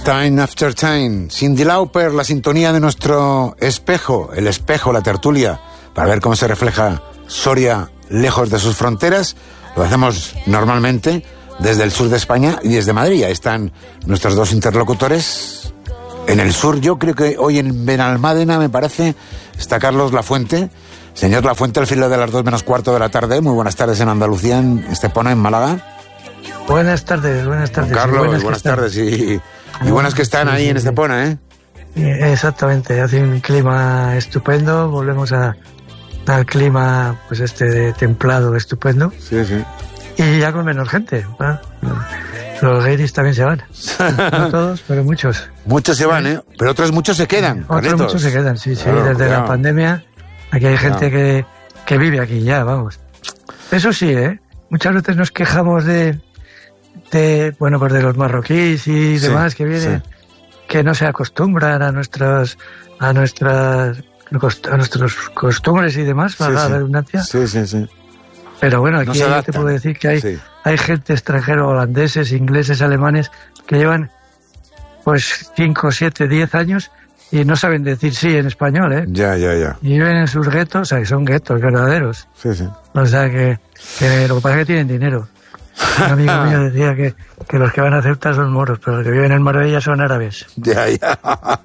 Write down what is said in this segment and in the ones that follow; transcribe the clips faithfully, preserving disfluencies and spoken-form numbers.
Time After Time. Cyndi Lauper, la sintonía de nuestro espejo, el espejo, la tertulia, para ver cómo se refleja Soria lejos de sus fronteras. Lo hacemos normalmente desde el sur de España y desde Madrid. Ahí están nuestros dos interlocutores. En el sur, yo creo que hoy en Benalmádena, me parece, está Carlos Lafuente. Señor Lafuente, al filo de las dos menos cuarto de la tarde. Muy buenas tardes en Andalucía, en Estepona, en Málaga. Buenas tardes, buenas tardes. Don Carlos, buenas, buenas tardes. Y, y buenas que están ahí en Estepona, ¿eh? Exactamente, hace un clima estupendo. Volvemos a, al clima, pues este de templado, estupendo. Sí, sí. Y ya con menos gente, ¿no? Los gairis también se van. No todos, pero muchos. Muchos se van, ¿eh? Pero otros muchos se quedan. Otros Carlitos. muchos se quedan, sí, sí. Claro, Desde claro. la pandemia, aquí hay gente que, que vive aquí ya, vamos. Eso sí, ¿eh? Muchas veces nos quejamos de, de bueno, pues de los marroquíes y Sí, demás que vienen, sí. que no se acostumbran a nuestros, a nuestras, a nuestros costumbres y demás, para Sí, la sí. redundancia. Sí, sí, sí. Pero bueno, No aquí se yo te adaptan. puedo decir que hay, Sí. hay gente extranjera, holandeses, ingleses, alemanes, que llevan pues cinco, siete, diez años y no saben decir sí en español, ¿eh? Ya, ya, ya. Y viven en sus guetos, o sea, que son guetos verdaderos. Sí, sí. O sea, que, que lo que pasa es que tienen dinero. Un amigo mío decía que, que los que van a Ceuta son moros, pero los que viven en Marbella son árabes. Ya, ya.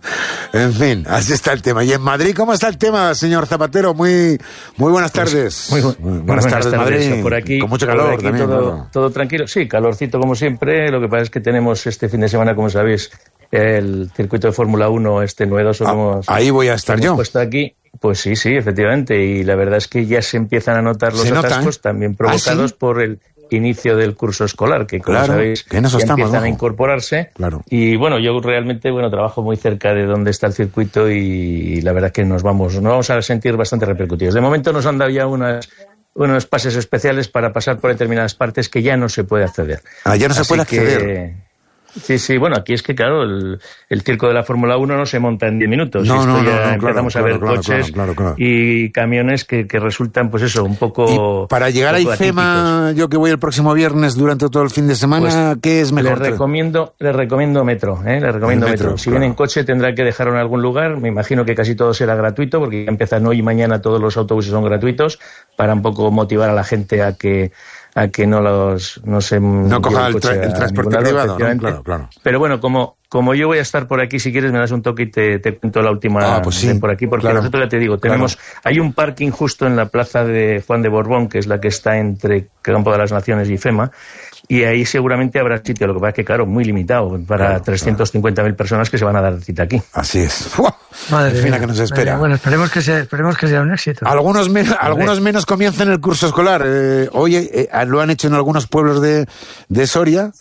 En fin, así está el tema. ¿Y en Madrid cómo está el tema, señor Zapatero? Muy muy buenas tardes. Muy, bu- Muy muy buenas tardes, Madrid. Por aquí, Con mucho por calor aquí también. todo, claro. todo tranquilo. Sí, calorcito como siempre. Lo que pasa es que tenemos este fin de semana, como sabéis, el circuito de Fórmula uno, este novedoso que Ah, hemos, ahí voy a estar que hemos yo. puesto aquí. Pues sí, sí, efectivamente. Y la verdad es que ya se empiezan a notar los Se nota, atascos, ¿eh? también ¿Ah, provocados sí? por el inicio del curso escolar, que como Claro, sabéis que en eso ya estamos, empiezan ojo. a incorporarse. Claro. Y bueno, yo realmente bueno trabajo muy cerca de donde está el circuito y la verdad es que nos vamos, nos vamos a sentir bastante repercutidos. De momento nos han dado ya unas unos pases especiales para pasar por determinadas partes que ya no se puede acceder. Ah, ya no se Así puede que- acceder. Sí, sí, bueno, aquí es que claro, el, el circo de la Fórmula uno no se monta en diez minutos. No, Esto no, no, ya no, claro, empezamos claro, a ver claro, coches claro, claro, claro. y camiones que, que resultan, pues eso, un poco... Y para llegar a poco IFEMA, yo que voy el próximo viernes durante todo el fin de semana, Pues, ¿qué es mejor? Les recomiendo, les recomiendo metro, ¿eh? Les recomiendo El metro. metro, Si claro. viene en coche tendrá que dejarlo en algún lugar. Me imagino que casi todo será gratuito porque ya empiezan hoy y mañana todos los autobuses son gratuitos para un poco motivar a la gente a que a que no los no se No coja lleve el, coche tra- el a transporte ningún lado, privado, ¿no? efectivamente. Claro, claro. Pero bueno, como como yo voy a estar por aquí, si quieres me das un toque y te, te cuento la última Ah, pues sí, de por aquí, porque claro. nosotros ya te digo, Claro. tenemos hay un parking justo en la plaza de Juan de Borbón, que es la que está entre Campo de las Naciones y IFEMA, y ahí seguramente habrá sitio, lo que pasa es que claro, muy limitado, para Claro, trescientas cincuenta mil personas que se van a dar cita aquí. Así es. ¡Fua! Madre En fin, mía, a que nos madre espera. mía. Bueno, esperemos que sea, esperemos que sea un éxito. Algunos, men- algunos menos comienzan el curso escolar. Eh, hoy eh, lo han hecho en algunos pueblos de, de Soria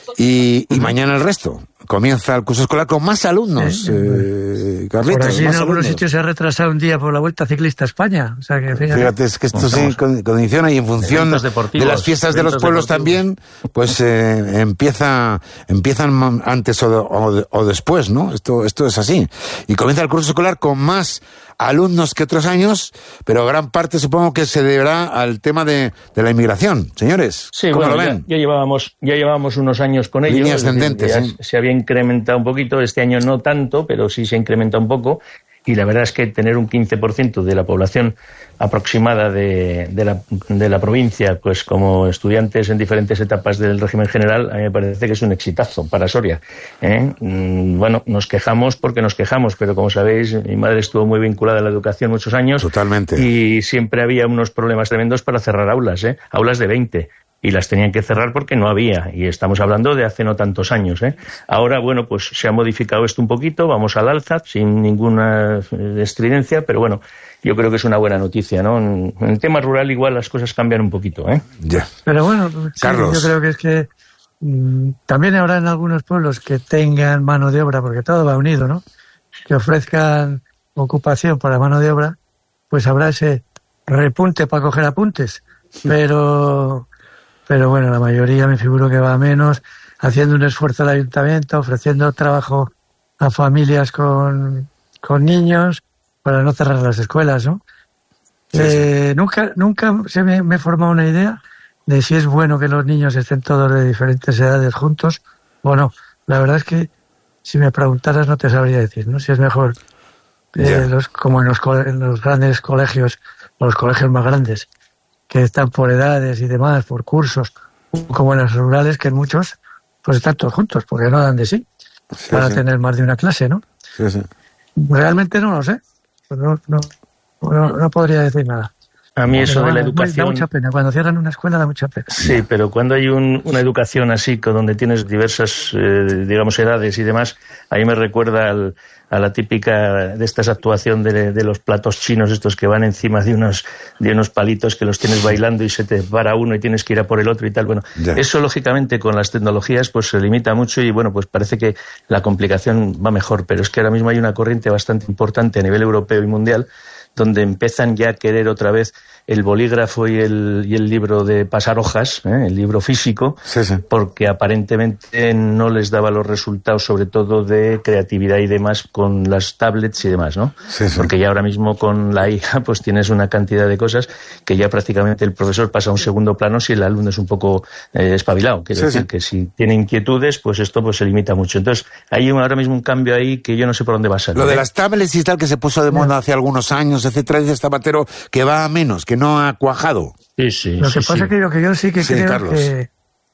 y, y mañana el resto. Comienza el curso escolar con más alumnos, Sí. eh, Por Carlitos. aquí en más algunos alumnos. sitios se ha retrasado un día por la Vuelta Ciclista a España. O sea que fíjate. Fíjate, es que esto sí Estamos- con- condiciona y en función Eventos de deportivos, las fiestas de los eventos pueblos deportivos. también, pues eh, empieza empiezan ma- antes o, de- o de- o después, ¿no? Esto esto es así. Y comienza el curso escolar con más alumnos que otros años, pero gran parte supongo que se deberá al tema de, de la inmigración. Señores, Sí, ¿cómo bueno, lo ya, ven? ya llevábamos ya llevábamos unos años con ello. Línea es decir, ascendente, ya sí. se había incrementado un poquito, este año no tanto, pero sí se incrementa un poco. Y la verdad es que tener un quince por ciento de la población aproximada de, de, la, de la provincia, pues como estudiantes en diferentes etapas del régimen general, a mí me parece que es un exitazo para Soria, ¿eh? Mm, Bueno, nos quejamos porque nos quejamos, pero como sabéis, mi madre estuvo muy vinculada a la educación muchos años. Totalmente. Y siempre había unos problemas tremendos para cerrar aulas, ¿eh? Aulas de veinte. Y las tenían que cerrar porque no había. Y estamos hablando de hace no tantos años, ¿eh? Ahora, bueno, pues se ha modificado esto un poquito, vamos al alza, sin ninguna eh, estridencia, pero bueno, yo creo que es una buena noticia, ¿no? En, en el tema rural igual las cosas cambian un poquito, ¿eh? Ya. Pero bueno, sí, Carlos. yo creo que es que mm, también habrá en algunos pueblos que tengan mano de obra, porque todo va unido, ¿no? Que ofrezcan ocupación para mano de obra, pues habrá ese repunte para coger apuntes. Pero, pero bueno, la mayoría me figuro que va a menos, haciendo un esfuerzo al ayuntamiento, ofreciendo trabajo a familias con, con niños para no cerrar las escuelas, ¿no? Sí, eh, sí. Nunca, nunca se me, me he formado una idea de si es bueno que los niños estén todos de diferentes edades juntos o no. La verdad es que si me preguntaras no te sabría decir, ¿no? Si es mejor, eh, yeah. los, como en los, en los grandes colegios, o los colegios más grandes, que están por edades y demás, por cursos, como en los rurales, que en muchos pues están todos juntos, porque no dan de sí, sí para sí. tener más de una clase, ¿no? Sí, sí. Realmente no lo sé, no, no, no, no podría decir nada. A mí eso pero, de la bueno, educación... Da mucha pena, cuando cierran una escuela da mucha pena. Sí, pero cuando hay un, una educación así, donde tienes diversas, eh, digamos, edades y demás, ahí me recuerda al, a la típica de estas actuación de, de los platos chinos, estos que van encima de unos, de unos palitos que los tienes bailando y se te para uno y tienes que ir a por el otro y tal. Bueno, ya. Eso lógicamente con las tecnologías pues se limita mucho y bueno, pues parece que la complicación va mejor, pero es que ahora mismo hay una corriente bastante importante a nivel europeo y mundial donde empiezan ya a querer otra vez el bolígrafo y el, y el libro de pasar hojas, ¿eh? El libro físico, sí, sí. Porque aparentemente no les daba los resultados, sobre todo de creatividad y demás, con las tablets y demás, ¿no? Sí, sí. Porque ya ahora mismo con la I A pues tienes una cantidad de cosas que ya prácticamente el profesor pasa a un segundo plano si el alumno es un poco eh, espabilado. Quiere sí, decir sí. que si tiene inquietudes, pues esto pues se limita mucho. Entonces hay ahora mismo un cambio ahí que yo no sé por dónde va a salir. Lo de ¿eh? las tablets y tal que se puso de moda hace algunos años, etcétera, dice Zapatero que va a menos, que no ha cuajado. Sí, sí, lo sí, que pasa sí. es que yo, que yo sí que sí, creo Carlos. que,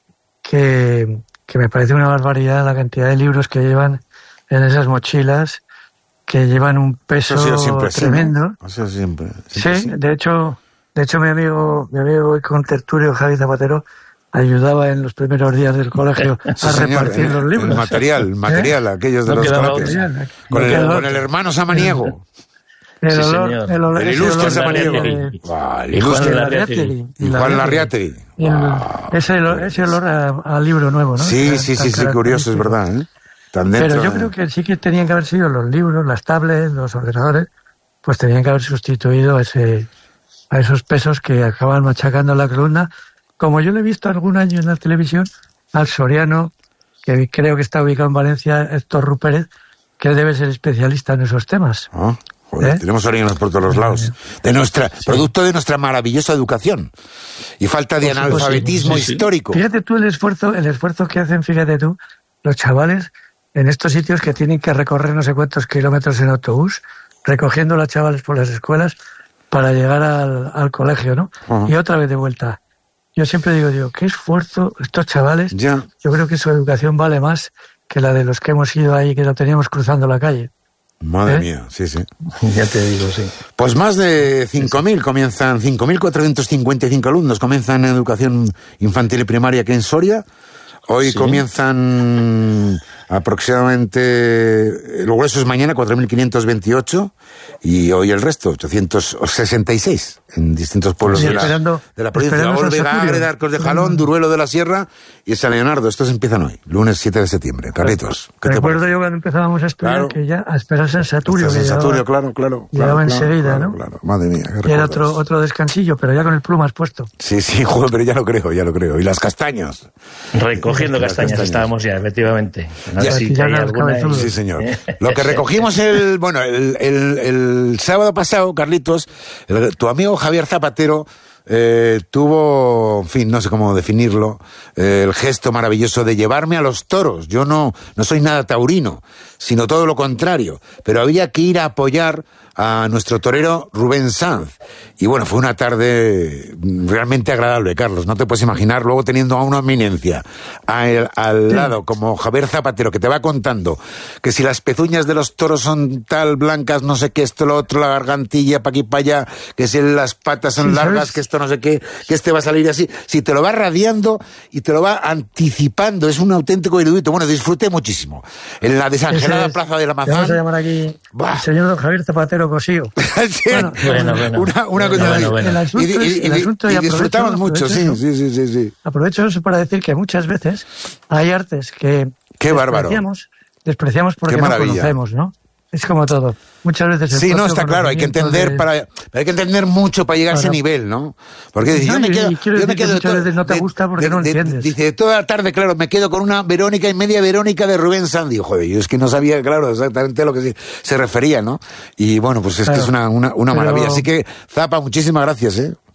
que, que me parece una barbaridad la cantidad de libros que llevan en esas mochilas, que llevan un peso siempre, tremendo. Sí, ¿no? siempre, sí, siempre, de hecho, de hecho mi amigo, mi amigo con tertulio Javi Zapatero ayudaba en los primeros días del colegio a sí, señor, repartir el, los libros. El material, material, ¿eh? Aquellos de no los colegios. Con, el, con el hermano Samaniego. El, sí, olor, señor. el, olor, el ilustre Samaniego. Wow, y Juan Larriateri. Y Juan Larriateri. Wow. Ese, ese olor a, a libro nuevo, ¿no? Sí, tan, sí, tan sí, sí, curioso, es verdad, ¿eh? Tan Pero yo de... creo que sí que tenían que haber sido los libros, las tablets, los ordenadores, pues tenían que haber sustituido a, ese, a esos pesos que acaban machacando la columna. Como yo lo he visto algún año en la televisión, al Soriano, que creo que está ubicado en Valencia, Héctor Rupérez, que él debe ser especialista en esos temas. Oh, joder, ¿eh? Tenemos Sorianos por todos los lados. De nuestra, sí. Producto de nuestra maravillosa educación. Y falta de pues, analfabetismo pues, sí, sí. histórico. Fíjate tú el esfuerzo, el esfuerzo que hacen, fíjate tú, los chavales en estos sitios que tienen que recorrer no sé cuántos kilómetros en autobús, recogiendo a los chavales por las escuelas para llegar al, al colegio, ¿no? Uh-huh. Y otra vez de vuelta. Yo siempre digo, digo, qué esfuerzo estos chavales. Ya. Yo creo que su educación vale más que la de los que hemos ido ahí, que lo teníamos cruzando la calle. Madre ¿Eh? mía, sí, sí. Ya te digo, sí. Pues más de cinco mil comienzan, cinco mil cuatrocientos cincuenta y cinco alumnos comienzan en educación infantil y primaria aquí en Soria. Hoy sí. comienzan aproximadamente, el grueso es mañana, cuatro mil quinientos veintiocho, y hoy el resto, ochocientos sesenta y seis, en distintos pueblos sí, de, la, de la provincia de Olvega, Ágreda, Arcos de Jalón, Duruelo de la Sierra y San Leonardo. Estos empiezan hoy, lunes siete de septiembre. Carlitos, ¿qué te Recuerdo parece? yo cuando empezábamos a estudiar claro. que ya a esperarse en Saturio. En Saturio, claro, claro. Llegaba claro, enseguida, claro, ¿no? Claro, madre mía. Y era otro, otro descansillo, pero ya con el plumas puesto. Sí, sí, joder, pero ya lo creo, ya lo creo. Y las castañas. Recogiendo castañas, castañas estábamos ya, efectivamente. No ya, si ya alguna y... Sí, señor. Lo que recogimos el, bueno, el, el, el sábado pasado, Carlitos, el, tu amigo Javier Zapatero eh, tuvo, en fin, no sé cómo definirlo, eh, el gesto maravilloso de llevarme a los toros. Yo no, no soy nada taurino, sino todo lo contrario, pero había que ir a apoyar a nuestro torero Rubén Sanz. Y bueno, fue una tarde realmente agradable, Carlos. No te puedes imaginar, luego teniendo a una eminencia a el, al lado, como Javier Zapatero, que te va contando que si las pezuñas de los toros son tal, blancas, no sé qué, esto, lo otro, la gargantilla, pa' aquí, pa' allá, que si las patas son sí, largas, ¿sabes? Que esto no sé qué, que este va a salir así. Si te lo va radiando y te lo va anticipando, es un auténtico erudito. Bueno, disfruté muchísimo. En la desangelada es, Plaza de la Mazán. Vamos a llamar aquí al señor don Javier Zapatero Cosío. Sí. Bueno, bueno, bueno. Una, una bueno, cosa bueno, bueno. El asunto, y, y, y, el asunto y, y y disfrutamos aprovecho, mucho, aprovecho sí, sí, sí, sí. Aprovecho eso para decir que muchas veces hay artes que Qué despreciamos, despreciamos porque Qué no conocemos, ¿no? Es como todo. Muchas veces... Sí, no, está claro, hay que entender de... para, hay que entender mucho para llegar para... a ese nivel, ¿no? Porque dice, no, yo me quedo... Yo me quedo muchas to... veces no te gusta porque de, no de, entiendes. Dice, toda la tarde, claro, me quedo con una Verónica y media Verónica de Rubén Sanz. Digo, joder, yo es que no sabía, claro, exactamente a lo que se, se refería, ¿no? Y bueno, pues es claro, que es una, una, una pero... maravilla. Así que, Zapa, muchísimas gracias, ¿eh?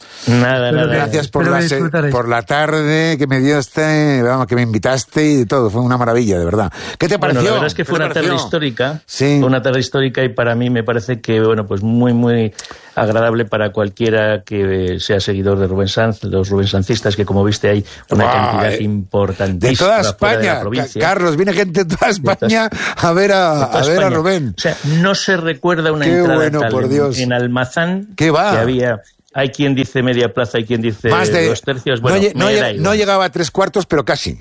Nada, Pero nada. Gracias por Espero la, que se- disfrutaréis. por la tarde que me dio este, vamos, que me invitaste y de todo. Fue una maravilla, de verdad. ¿Qué te Bueno, pareció? la verdad es que fue ¿Qué te una tarde pareció? histórica, Sí. fue una tarde histórica y para mí me parece que, bueno, pues muy, muy agradable para cualquiera que sea seguidor de Rubén Sanz, los Rubén Sancistas, que como viste hay una Buah, cantidad eh, importantísima De toda fuera de la España, provincia. Ca- Carlos, viene gente de toda España a ver a, De toda a ver a España. Rubén. O sea, no se recuerda una Qué entrada bueno, tal por en- Dios. en Almazán ¿Qué va? que había. Hay quien dice media plaza, hay quien dice Más de, dos tercios. Bueno, no, lle- no me lle- da no igual. llegaba a tres cuartos, pero casi.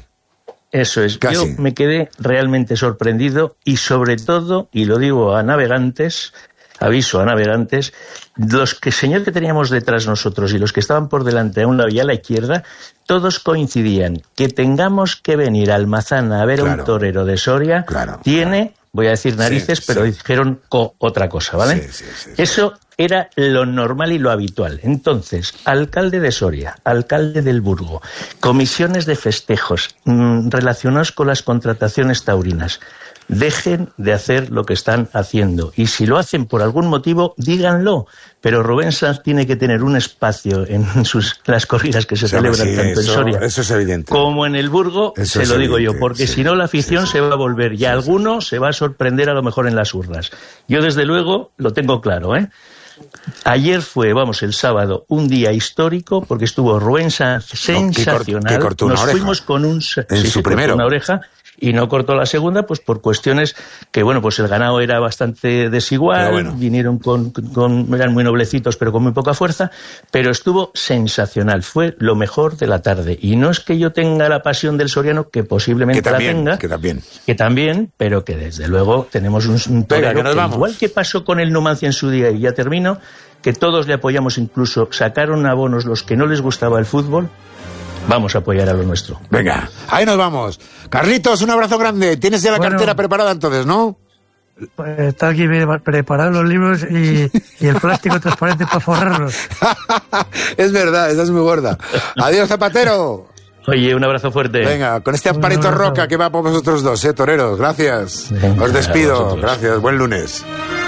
Eso es. Casi. Yo me quedé realmente sorprendido y sobre todo, y lo digo a navegantes, aviso a navegantes, los que señor que teníamos detrás nosotros y los que estaban por delante a un lado y a la izquierda, todos coincidían que tengamos que venir a Almazán a ver a Claro. un torero de Soria, Claro, tiene, voy a decir narices, Sí, pero sí. dijeron co- otra cosa, ¿vale? Sí, sí, sí, sí. Eso era lo normal y lo habitual. Entonces, alcalde de Soria, alcalde del Burgo, comisiones de festejos mmm, relacionados con las contrataciones taurinas, dejen de hacer lo que están haciendo. Y si lo hacen por algún motivo, díganlo. Pero Rubén Sanz tiene que tener un espacio en sus, las corridas que se Sí, celebran sí, tanto eso- en Soria eso es evidente. como en el Burgo, Eso se es lo digo yo, evidente, porque sí, si no la afición sí, sí. se va a volver y alguno se va a sorprender a lo mejor en las urnas. Yo desde luego lo tengo claro, ¿eh? Ayer fue, vamos, el sábado, un día histórico porque estuvo Rubén Sanz sensacional. que cortó una Nos oreja. fuimos con un... En sí, su sí, cortó primero. una oreja y no cortó la segunda, pues por cuestiones que, bueno, pues el ganado era bastante desigual, Pero bueno. vinieron con, con... eran muy noblecitos pero con muy poca fuerza, pero estuvo sensacional, fue lo mejor de la tarde. Y no es que yo tenga la pasión del soriano, que posiblemente Que también, la tenga, que también. que también, pero que desde luego tenemos un, un torero que nos que, vamos. igual que pasó con el Numancia en su día, y ya termino, que todos le apoyamos, incluso sacaron abonos los que no les gustaba el fútbol, vamos a apoyar a lo nuestro. Venga, ahí nos vamos. Carlitos, un abrazo grande. Tienes ya la Bueno. cartera preparada entonces, ¿no? Pues está aquí bien preparados los libros y, y el plástico transparente para forrarlos. Es verdad, esa es muy gorda. Adiós, Zapatero. Oye, un abrazo fuerte. Venga, con este Un amparito abrazo. roca que va por vosotros dos, ¿eh, toreros? Gracias. Venga, Os despido. a vosotros. Gracias. Buen lunes.